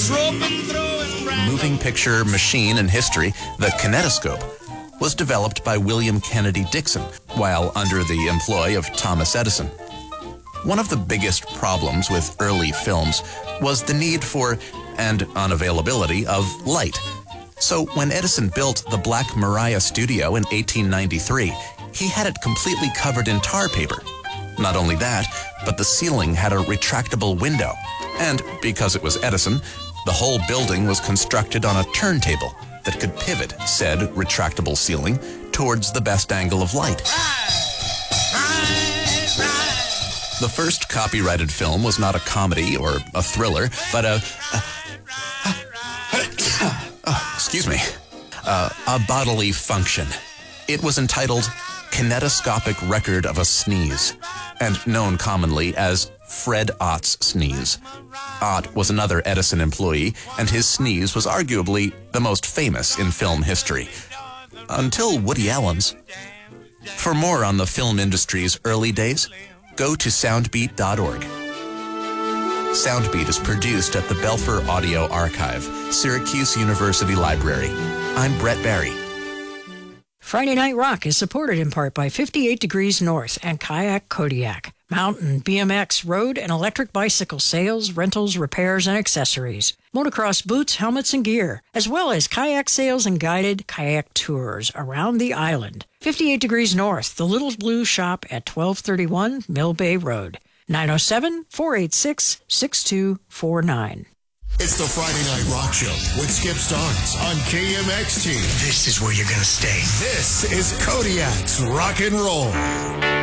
moving picture machine in history, the kinetoscope, was developed by William Kennedy Dixon while under the employ of Thomas Edison. One of the biggest problems with early films was the need for and unavailability of light. So when Edison built the Black Maria studio in 1893, he had it completely covered in tar paper. Not only that, but the ceiling had a retractable window. And because it was Edison, the whole building was constructed on a turntable that could pivot said retractable ceiling towards the best angle of light. The first copyrighted film was not a comedy or a thriller, but a bodily function. It was entitled Kinetoscopic Record of a Sneeze, and known commonly as Fred Ott's sneeze. Ott was another Edison employee, and his sneeze was arguably the most famous in film history. Until Woody Allen's. For more on the film industry's early days, go to soundbeat.org. Soundbeat is produced at the Belfer Audio Archive, Syracuse University Library. I'm Brett Barry. Friday Night Rock is supported in part by 58 Degrees North and Kayak Kodiak. Mountain, BMX, road, and electric bicycle sales, rentals, repairs, and accessories. Motocross boots, helmets, and gear, as well as kayak sales and guided kayak tours around the island. 58 Degrees North, the Little Blue Shop at 1231 Mill Bay Road. 907-486-6249. It's the Friday Night Rock Show with Skip Starnes on KMXT. This is where you're going to stay. This is Kodiak's Rock and Roll.